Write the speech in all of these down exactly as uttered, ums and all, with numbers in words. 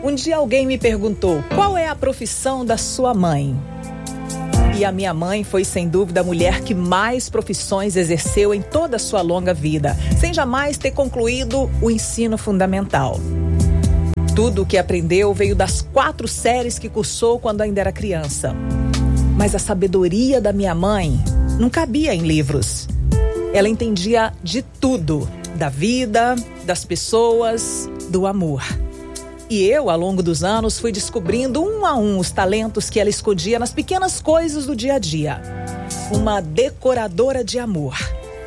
Um dia alguém me perguntou: qual é a profissão da sua mãe? E a minha mãe foi, sem dúvida, a mulher que mais profissões exerceu em toda a sua longa vida, sem jamais ter concluído o ensino fundamental. Tudo o que aprendeu veio das quatro séries que cursou quando ainda era criança. Mas a sabedoria da minha mãe não cabia em livros. Ela entendia de tudo, da vida, das pessoas, do amor. E eu, ao longo dos anos, fui descobrindo um a um os talentos que ela escondia nas pequenas coisas do dia a dia. Uma decoradora de amor.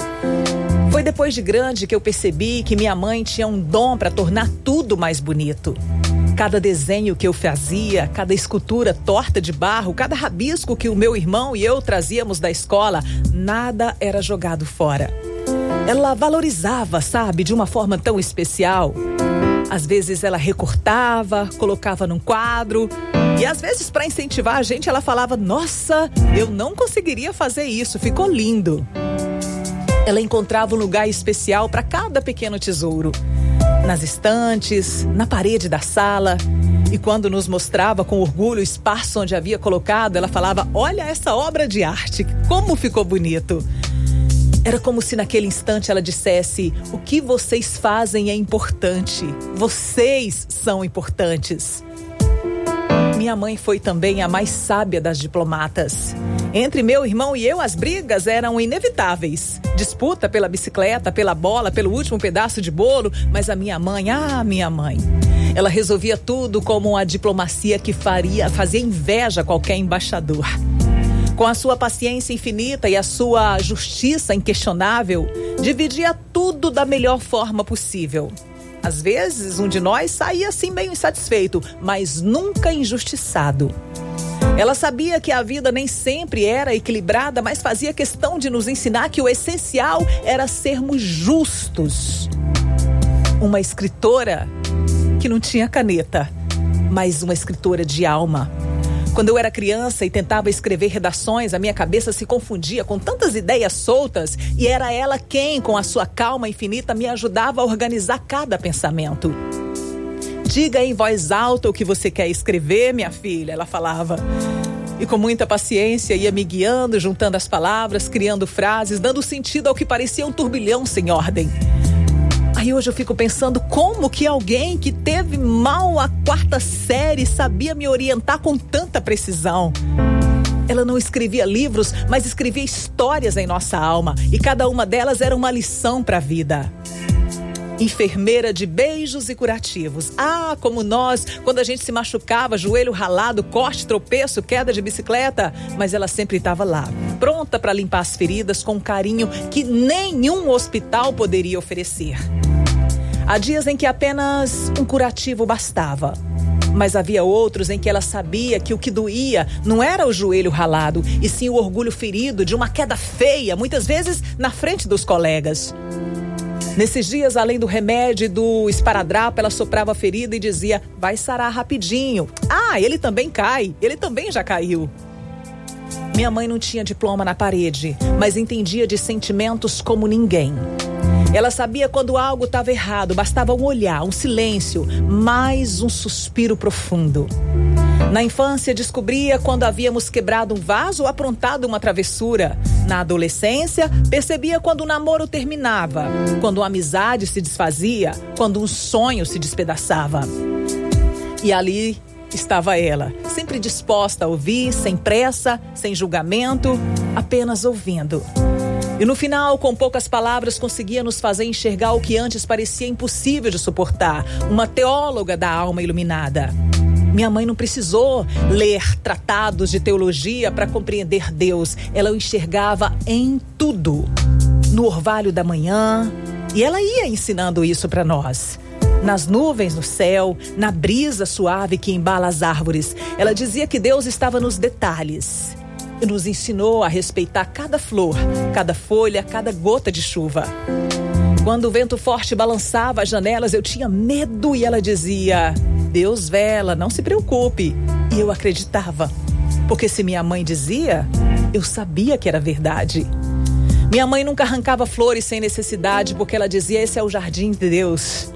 Foi depois de grande que eu percebi que minha mãe tinha um dom para tornar tudo mais bonito. Cada desenho que eu fazia, cada escultura torta de barro, cada rabisco que o meu irmão e eu trazíamos da escola, nada era jogado fora. Ela valorizava, sabe, de uma forma tão especial. Às vezes ela recortava, colocava num quadro. E às vezes, para incentivar a gente, ela falava: nossa, eu não conseguiria fazer isso, ficou lindo. Ela encontrava um lugar especial para cada pequeno tesouro. Nas estantes, na parede da sala. E quando nos mostrava com orgulho o espaço onde havia colocado, ela falava: olha essa obra de arte, como ficou bonito. Era como se naquele instante ela dissesse: o que vocês fazem é importante. Vocês são importantes. Minha mãe foi também a mais sábia das diplomatas. Entre meu irmão e eu, as brigas eram inevitáveis. Disputa pela bicicleta, pela bola, pelo último pedaço de bolo. Mas a minha mãe, ah, minha mãe, ela resolvia tudo como uma diplomacia que faria, fazia inveja a qualquer embaixador. Com a sua paciência infinita e a sua justiça inquestionável, dividia tudo da melhor forma possível. Às vezes, um de nós saía assim meio insatisfeito, mas nunca injustiçado. Ela sabia que a vida nem sempre era equilibrada, mas fazia questão de nos ensinar que o essencial era sermos justos. Uma escritora que não tinha caneta, mas uma escritora de alma. Quando eu era criança e tentava escrever redações, a minha cabeça se confundia com tantas ideias soltas e era ela quem, com a sua calma infinita, me ajudava a organizar cada pensamento. Diga em voz alta o que você quer escrever, minha filha, ela falava. E com muita paciência ia me guiando, juntando as palavras, criando frases, dando sentido ao que parecia um turbilhão sem ordem. Aí hoje eu fico pensando como que alguém que teve mal a quarta série sabia me orientar com tanta precisão. Ela não escrevia livros, mas escrevia histórias em nossa alma. E cada uma delas era uma lição para a vida. Enfermeira de beijos e curativos. Ah, como nós, quando a gente se machucava, joelho ralado, corte, tropeço, queda de bicicleta. Mas ela sempre estava lá, pronta para limpar as feridas com um carinho que nenhum hospital poderia oferecer. Há dias em que apenas um curativo bastava. Mas havia outros em que ela sabia que o que doía não era o joelho ralado, e sim o orgulho ferido de uma queda feia, muitas vezes na frente dos colegas. Nesses dias, além do remédio e do esparadrapo, ela soprava a ferida e dizia: vai sarar rapidinho. Ah, ele também cai, ele também já caiu. Minha mãe não tinha diploma na parede, mas entendia de sentimentos como ninguém. Ela sabia quando algo estava errado, bastava um olhar, um silêncio, mais um suspiro profundo. Na infância, descobria quando havíamos quebrado um vaso ou aprontado uma travessura. Na adolescência, percebia quando o namoro terminava, quando uma amizade se desfazia, quando um sonho se despedaçava. E ali estava ela, sempre disposta a ouvir, sem pressa, sem julgamento, apenas ouvindo. E no final, com poucas palavras, conseguia nos fazer enxergar o que antes parecia impossível de suportar. Uma teóloga da alma iluminada. Minha mãe não precisou ler tratados de teologia para compreender Deus. Ela o enxergava em tudo. No orvalho da manhã. E ela ia ensinando isso para nós. Nas nuvens no céu, na brisa suave que embala as árvores. Ela dizia que Deus estava nos detalhes. E nos ensinou a respeitar cada flor, cada folha, cada gota de chuva. Quando o vento forte balançava as janelas, eu tinha medo e ela dizia: Deus vela, não se preocupe. E eu acreditava, porque se minha mãe dizia, eu sabia que era verdade. Minha mãe nunca arrancava flores sem necessidade, porque ela dizia: esse é o jardim de Deus.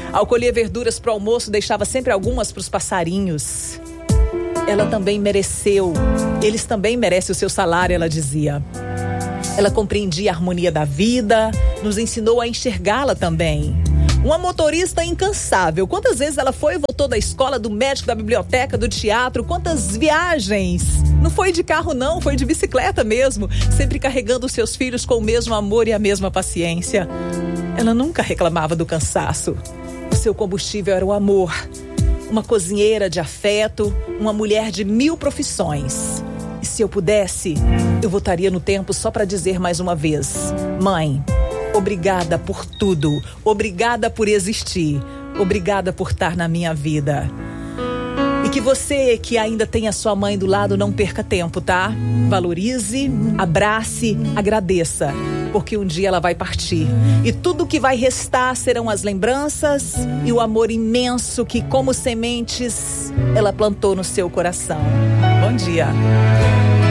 Ao colher verduras para o almoço, deixava sempre algumas para os passarinhos. Ela também mereceu, eles também merecem o seu salário, ela dizia. Ela compreendia a harmonia da vida, nos ensinou a enxergá-la também. Uma motorista incansável. Quantas vezes ela foi e voltou da escola, do médico, da biblioteca, do teatro? Quantas viagens? Não foi de carro não, foi de bicicleta mesmo. Sempre carregando os seus filhos com o mesmo amor e a mesma paciência. Ela nunca reclamava do cansaço. O seu combustível era o amor. Uma cozinheira de afeto, uma mulher de mil profissões. E se eu pudesse, eu voltaria no tempo só para dizer mais uma vez: mãe, obrigada por tudo, obrigada por existir, obrigada por estar na minha vida. E que você que ainda tem a sua mãe do lado não perca tempo, tá? Valorize, abrace, agradeça, porque um dia ela vai partir. E tudo que vai restar serão as lembranças e o amor imenso que, como sementes, ela plantou no seu coração. Bom dia.